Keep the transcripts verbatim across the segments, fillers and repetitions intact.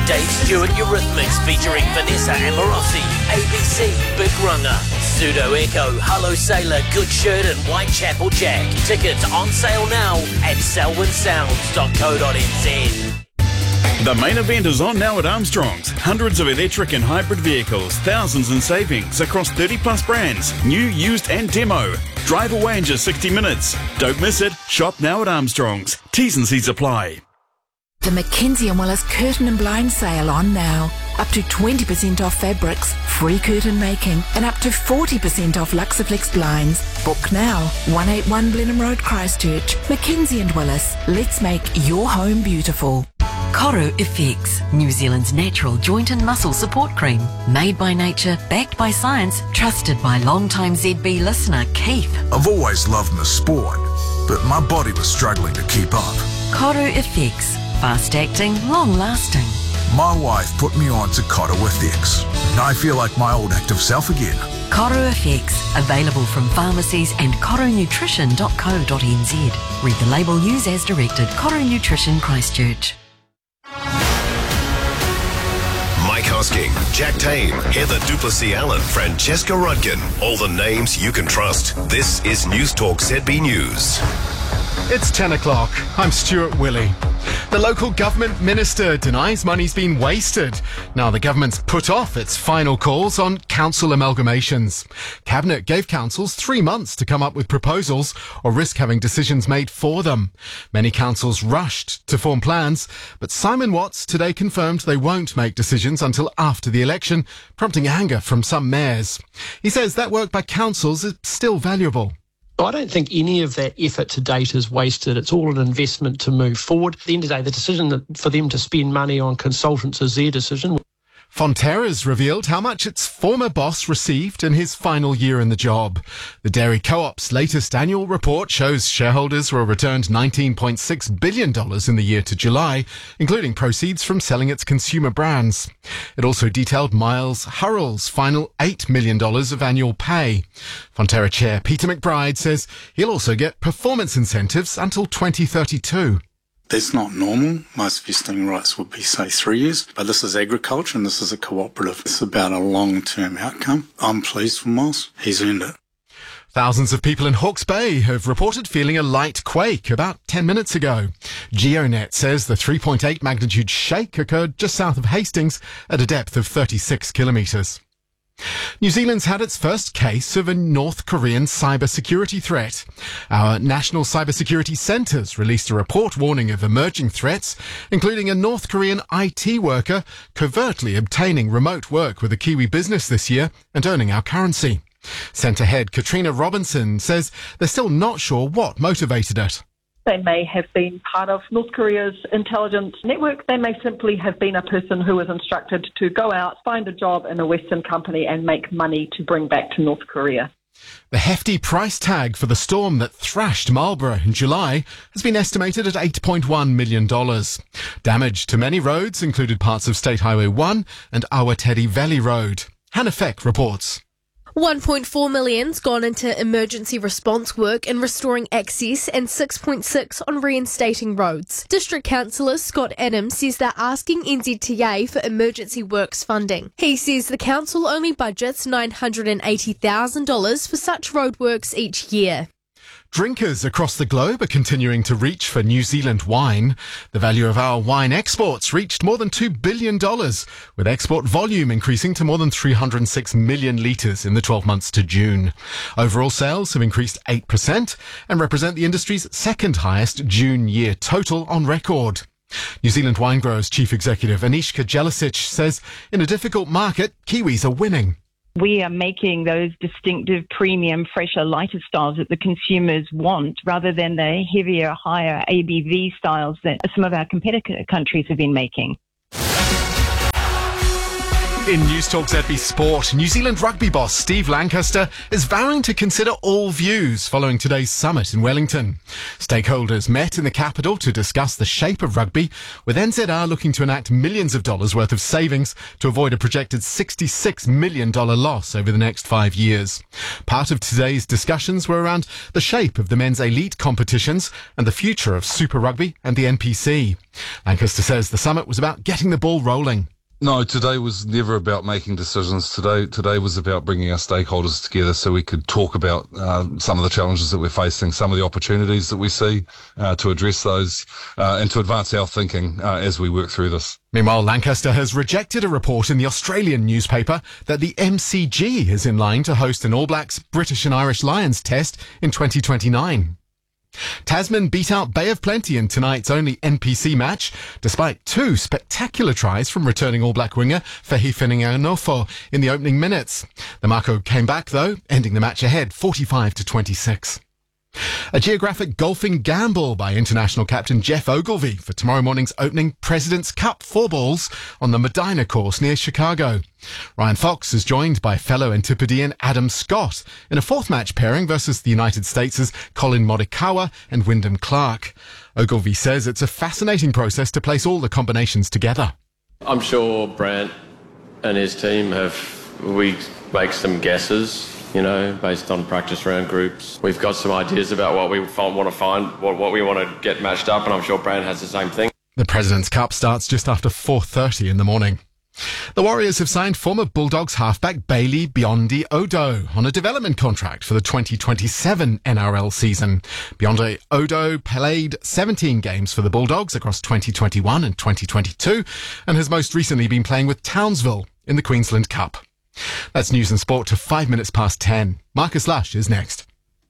Dave Stewart Eurythmics featuring Vanessa Amorosi, A B C, Big Runner, Pseudo Echo, Hello Sailor, Good Shirt and Whitechapel Jack. Tickets on sale now at selwyn sounds dot co dot n z. The main event is on now at Armstrong's. Hundreds of electric and hybrid vehicles, thousands in savings across thirty plus brands, new, used and demo. Drive away in just sixty minutes. Don't miss it. Shop now at Armstrong's. T's and C's apply. The Mackenzie and Willis Curtain and Blind Sale on now. Up to twenty percent off fabrics, free curtain making, and up to forty percent off Luxaflex blinds. Book now. one eighty-one Blenheim Road, Christchurch. Mackenzie and Willis. Let's make your home beautiful. Koru Effects, New Zealand's natural joint and muscle support cream. Made by nature, backed by science, trusted by long-time Z B listener Keith. I've always loved the sport, but my body was struggling to keep up. Koru Effects, fast-acting, long-lasting. My wife put me on to Koru Effects, and I feel like my old active self again. Koru Effects, available from pharmacies and koru nutrition dot co dot n z. Read the label, use as directed. Koru Nutrition, Christchurch. Mike Hosking, Jack Tame, Heather Duplessis-Allen, Francesca Rudkin. All the names you can trust. This is News Talk Z B News. It's ten o'clock. I'm Stuart Willey. The local government minister denies money's been wasted. Now the government's put off its final calls on council amalgamations. Cabinet gave councils three months to come up with proposals or risk having decisions made for them. Many councils rushed to form plans, but Simon Watts today confirmed they won't make decisions until after the election, prompting anger from some mayors. He says that work by councils is still valuable. I don't think any of that effort to date is wasted. It's all an investment to move forward. At the end of the day, the decision that for them to spend money on consultants is their decision. Fonterra's revealed how much its former boss received in his final year in the job. The Dairy Co-op's latest annual report shows shareholders were returned nineteen point six billion dollars in the year to July, including proceeds from selling its consumer brands. It also detailed Miles Hurrell's final eight million dollars of annual pay. Fonterra Chair Peter McBride says he'll also get performance incentives until twenty thirty-two. That's not normal. Most vesting rights would be, say, three years. But this is agriculture and this is a cooperative. It's about a long-term outcome. I'm pleased for Miles. He's earned it. Thousands of people in Hawke's Bay have reported feeling a light quake about ten minutes ago. GeoNet says the three point eight magnitude shake occurred just south of Hastings at a depth of thirty-six kilometres. New Zealand's had its first case of a North Korean cybersecurity threat. Our National Cybersecurity Centres released a report warning of emerging threats, including a North Korean I T worker covertly obtaining remote work with a Kiwi business this year and earning our currency. Centre head Katrina Robinson says they're still not sure what motivated it. They may have been part of North Korea's intelligence network. They may simply have been a person who was instructed to go out, find a job in a Western company and make money to bring back to North Korea. The hefty price tag for the storm that thrashed Marlborough in July has been estimated at eight point one million dollars. Damage to many roads included parts of State Highway one and Awatedi Valley Road. Hannah Feck reports. one point four million's gone into emergency response work and restoring access and six point six on reinstating roads. District Councillor Scott Adams says they're asking N Z T A for emergency works funding. He says the council only budgets nine hundred eighty thousand dollars for such roadworks each year. Drinkers across the globe are continuing to reach for New Zealand wine. The value of our wine exports reached more than two billion dollars, with export volume increasing to more than three hundred six million litres in the twelve months to June. Overall sales have increased eight percent and represent the industry's second highest June year total on record. New Zealand Wine Growers Chief Executive Anishka Jelicic says in a difficult market, Kiwis are winning. We are making those distinctive, premium, fresher, lighter styles that the consumers want rather than the heavier, higher A B V styles that some of our competitor countries have been making. In News Talk Z B Sport, New Zealand rugby boss Steve Lancaster is vowing to consider all views following today's summit in Wellington. Stakeholders met in the capital to discuss the shape of rugby, with N Z R looking to enact millions of dollars worth of savings to avoid a projected sixty-six million dollars loss over the next five years. Part of today's discussions were around the shape of the men's elite competitions and the future of Super Rugby and the N P C. Lancaster says the summit was about getting the ball rolling. No, today was never about making decisions. Today today was about bringing our stakeholders together so we could talk about uh, some of the challenges that we're facing, some of the opportunities that we see uh, to address those uh, and to advance our thinking uh, as we work through this. Meanwhile, Lancaster has rejected a report in the Australian newspaper that the M C G is in line to host an All Blacks British and Irish Lions test in twenty twenty-nine. Tasman beat out Bay of Plenty in tonight's only N P C match, despite two spectacular tries from returning All Black winger Fehi Finninganofo in the opening minutes. The Mako came back, though, ending the match ahead forty-five to twenty-six. A geographic golfing gamble by international captain Jeff Ogilvy for tomorrow morning's opening President's Cup four balls on the Medina course near Chicago. Ryan Fox is joined by fellow Antipodean Adam Scott in a fourth match pairing versus the United States' Colin Morikawa and Wyndham Clark. Ogilvy says it's a fascinating process to place all the combinations together. I'm sure Brant and his team have, we make some guesses, you know, based on practice round groups. We've got some ideas about what we want to find, what, what we want to get matched up, and I'm sure Brant has the same thing. The President's Cup starts just after four thirty in the morning. The Warriors have signed former Bulldogs halfback Bailey Biondi Odo on a development contract for the twenty twenty-seven N R L season. Biondi Odo played seventeen games for the Bulldogs across twenty twenty-one and twenty twenty-two and has most recently been playing with Townsville in the Queensland Cup. That's news and sport to five minutes past ten. Marcus Lush is next.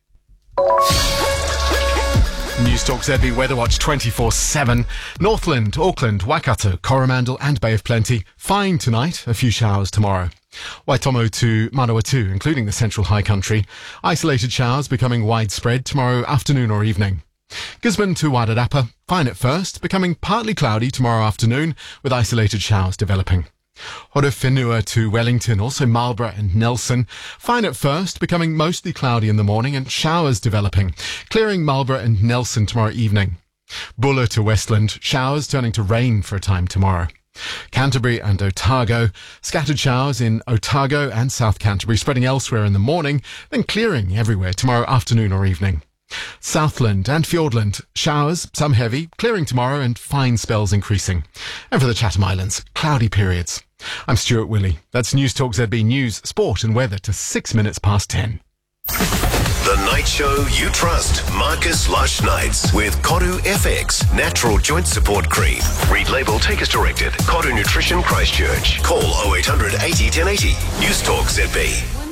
News Talk Z B Weather Watch twenty-four seven. Northland, Auckland, Waikato, Coromandel and Bay of Plenty. Fine tonight, a few showers tomorrow. Waitomo to Manawatu, including the central high country. Isolated showers becoming widespread tomorrow afternoon or evening. Gisborne to Wairarapa, fine at first, becoming partly cloudy tomorrow afternoon with isolated showers developing. Horowhenua to Wellington, also Marlborough and Nelson. Fine at first, becoming mostly cloudy in the morning and showers developing, clearing Marlborough and Nelson tomorrow evening. Buller to Westland, showers turning to rain for a time tomorrow. Canterbury and Otago, scattered showers in Otago and South Canterbury, spreading elsewhere in the morning, then clearing everywhere tomorrow afternoon or evening. Southland and Fiordland, showers, some heavy, clearing tomorrow and fine spells increasing. And for the Chatham Islands, cloudy periods. I'm Stuart Willey. That's News Talk Z B News, Sport and Weather to six minutes past ten. The night show you trust. Marcus Lush Nights with Koru F X Natural Joint Support Cream. Read label, take as directed. Koru Nutrition Christchurch. Call oh eight hundred eighty ten eighty. News Talk Z B.